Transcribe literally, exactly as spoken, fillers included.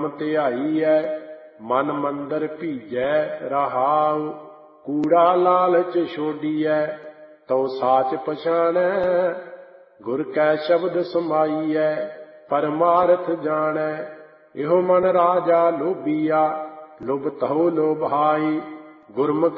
ਨਾਮ ਧਿਆਈਐ, ਮਨ ਮੰਦਰ ਭੀਜੈ ਰਹਾਉ। ਕੂੜਾ ਲਾਲਚ ਛੋਡੀਐ, ਤਉ ਸਾਚ ਪਛਾਣੈ, ਗੁਰ ਕੈ ਸ਼ਬਦ ਸਮਾਈਐ, ਪਰਮਾਰਥ ਜਾਣੈ। ਇਹੋ ਮਨ ਰਾਜਾ ਲੋਭੀਆ, ਲੁਭ ਤਹੁ ਲੋਭਾਈ, ਗੁਰਮੁਖ